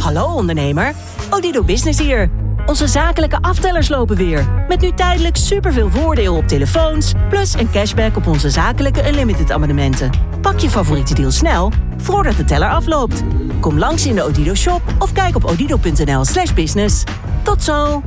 Hallo ondernemer, Odido Business hier. Onze zakelijke aftellers lopen weer. Met nu tijdelijk superveel voordeel op telefoons... plus een cashback op onze zakelijke Unlimited abonnementen. Pak je favoriete deal snel, voordat de teller afloopt. Kom langs in de Odido shop of kijk op odido.nl/business. Tot zo!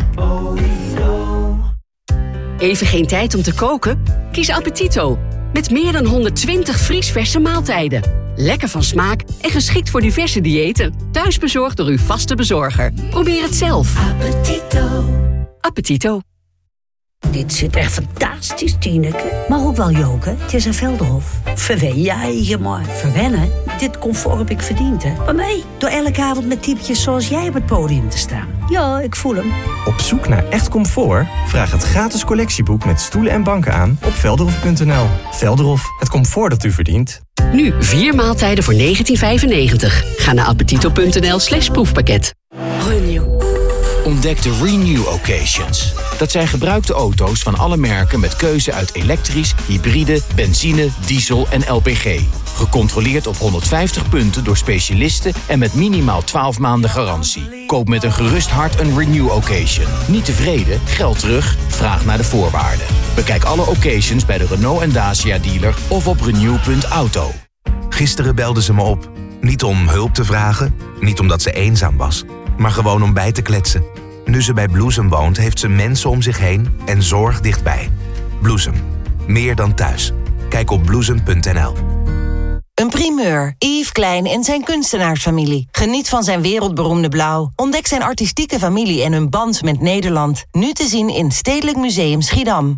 Even geen tijd om te koken? Kies Appetito. Met meer dan 120 vriesverse maaltijden. Lekker van smaak en geschikt voor diverse diëten. Thuisbezorgd door uw vaste bezorger. Probeer het zelf. Appetito. Appetito. Dit zit echt fantastisch, Tineke. Maar ook wel joken. Het is een Veldhof. Verwen je eigen maar. Verwennen? Dit comfort heb ik verdiend, hè. Maar mij? Door elke avond met typjes zoals jij op het podium te staan. Ja, ik voel hem. Op zoek naar echt comfort? Vraag het gratis collectieboek met stoelen en banken aan op velderhof.nl. Velderhof, het comfort dat u verdient. Nu 4 maaltijden voor €19,95. Ga naar appetito.nl/proefpakket. Renew. Ontdek de Renew Occasions. Dat zijn gebruikte auto's van alle merken met keuze uit elektrisch, hybride, benzine, diesel en LPG. Gecontroleerd op 150 punten door specialisten en met minimaal 12 maanden garantie. Koop met een gerust hart een Renew Occasion. Niet tevreden? Geld terug? Vraag naar de voorwaarden. Bekijk alle occasions bij de Renault en Dacia dealer of op renew.auto. Gisteren belde ze me op. Niet om hulp te vragen, niet omdat ze eenzaam was, maar gewoon om bij te kletsen. Nu ze bij Bloesem woont, heeft ze mensen om zich heen en zorg dichtbij. Bloesem. Meer dan thuis. Kijk op bloesem.nl. Een primeur. Yves Klein en zijn kunstenaarsfamilie. Geniet van zijn wereldberoemde blauw. Ontdek zijn artistieke familie en hun band met Nederland. Nu te zien in Stedelijk Museum Schiedam.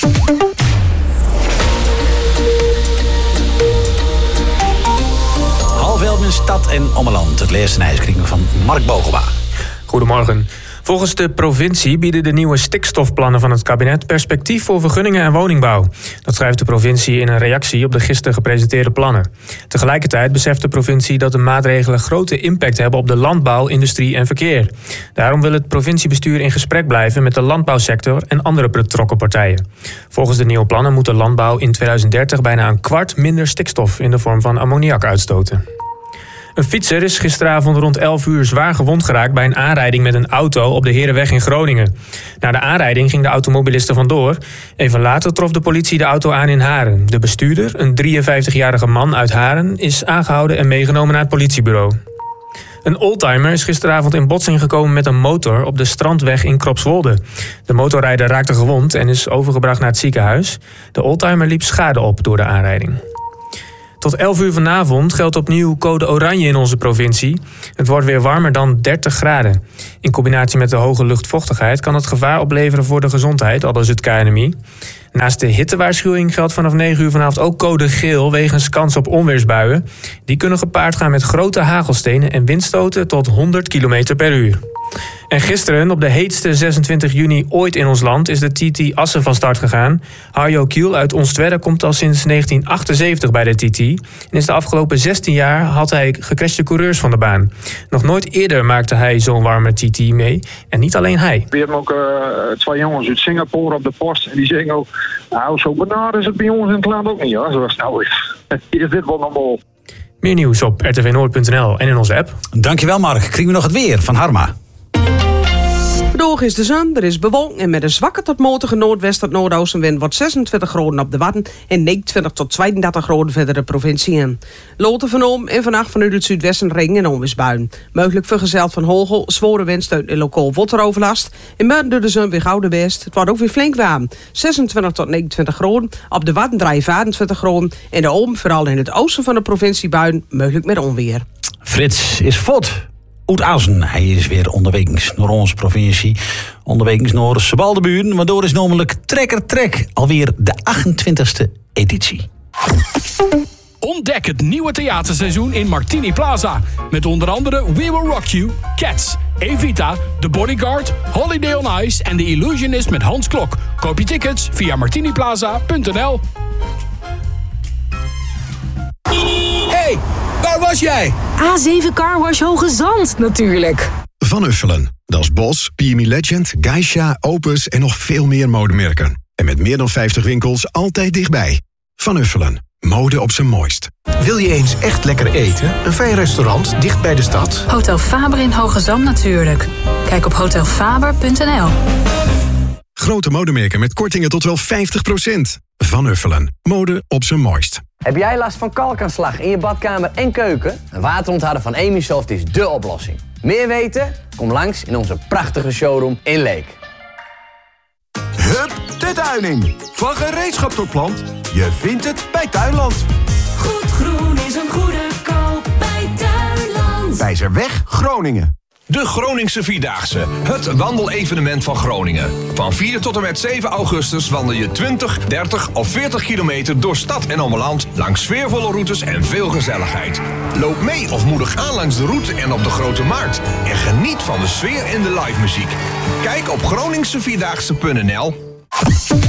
Halvelden, stad en ommeland. Het leerste ijskring van Mark Bogema. Goedemorgen. Volgens de provincie bieden de nieuwe stikstofplannen van het kabinet perspectief voor vergunningen en woningbouw. Dat schrijft de provincie in een reactie op de gisteren gepresenteerde plannen. Tegelijkertijd beseft de provincie dat de maatregelen grote impact hebben op de landbouw, industrie en verkeer. Daarom wil het provinciebestuur in gesprek blijven met de landbouwsector en andere betrokken partijen. Volgens de nieuwe plannen moet de landbouw in 2030 bijna een kwart minder stikstof in de vorm van ammoniak uitstoten. Een fietser is gisteravond rond 11 uur zwaar gewond geraakt bij een aanrijding met een auto op de Herenweg in Groningen. Na de aanrijding ging de automobilist er vandoor. Even later trof de politie de auto aan in Haren. De bestuurder, een 53-jarige man uit Haren, is aangehouden en meegenomen naar het politiebureau. Een oldtimer is gisteravond in botsing gekomen met een motor op de Strandweg in Kropswolde. De motorrijder raakte gewond en is overgebracht naar het ziekenhuis. De oldtimer liep schade op door de aanrijding. Tot 11 uur vanavond geldt opnieuw code oranje in onze provincie. Het wordt weer warmer dan 30 graden. In combinatie met de hoge luchtvochtigheid kan het gevaar opleveren voor de gezondheid, aldus het KNMI. Naast de hittewaarschuwing geldt vanaf 9 uur vanavond ook code geel wegens kans op onweersbuien. Die kunnen gepaard gaan met grote hagelstenen en windstoten tot 100 km per uur. En gisteren, op de heetste 26 juni ooit in ons land, is de TT Assen van start gegaan. Harjo Kiel uit Onstwedde komt al sinds 1978 bij de TT. En is de afgelopen 16 jaar had hij gecrashte coureurs van de baan. Nog nooit eerder maakte hij zo'n warme TT mee. En niet alleen hij. We hebben ook 2 jongens uit Singapore op de post. En die zeggen ook, nou zo benauwd is het bij ons in het land ook niet. Hoor. Zoals nou is dit wel normaal. Meer nieuws op rtvnoord.nl en in onze app. Dankjewel Mark. Krijgen we nog het weer van Harma. Vandaag is de zon, er is bewolking en met een zwakke tot matige noordwest- tot noordoostenwind wordt 26 graden op de Wadden en 29 tot 32 graden verder de provincie in. Loten van Oom en vannacht vanuit het zuidwesten regen en onweersbuien. Mogelijk vergezeld van hagel, zware windstoot en lokaal wateroverlast. In buiten door de zon weer gouden best. Het wordt ook weer flink warm. 26 tot 29 graden. Op de Wadden draaien 24 graden. En de Oom, vooral in het oosten van de provincie buien, mogelijk met onweer. Frits is fot. Oud-Assen. Hij is weer onderwegens naar onze provincie. Onderwegens naar Sebaldeburen. Waardoor is namelijk Trekker Trek alweer de 28e editie. Ontdek het nieuwe theaterseizoen in Martini Plaza. Met onder andere We Will Rock You, Cats, Evita, The Bodyguard, Holiday on Ice en The Illusionist met Hans Klok. Koop je tickets via martiniplaza.nl. Hey, waar was jij? A7 Carwash Hoge Zand, natuurlijk. Van Uffelen. Dat is Bos, PME Legend, Geisha, Opus en nog veel meer modemerken. En met meer dan 50 winkels altijd dichtbij. Van Uffelen. Mode op zijn mooist. Wil je eens echt lekker eten? Een fijn restaurant dicht bij de stad? Hotel Faber in Hoogezand natuurlijk. Kijk op hotelfaber.nl. Grote modemerken met kortingen tot wel 50%. Van Uffelen. Mode op zijn mooist. Heb jij last van kalkaanslag in je badkamer en keuken? Een waterontharder van Emisoft is dé oplossing. Meer weten? Kom langs in onze prachtige showroom in Leek. Hup, de tuining. Van gereedschap tot plant. Je vindt het bij Tuinland. Goed groen is een goede koop bij Tuinland. Wijzerweg, Groningen. De Groningse Vierdaagse, het wandelevenement van Groningen. Van 4 tot en met 7 augustus wandel je 20, 30 of 40 kilometer door stad en omland... langs sfeervolle routes en veel gezelligheid. Loop mee of moedig aan langs de route en op de Grote Markt. En geniet van de sfeer en de live muziek. Kijk op groningsevierdaagse.nl.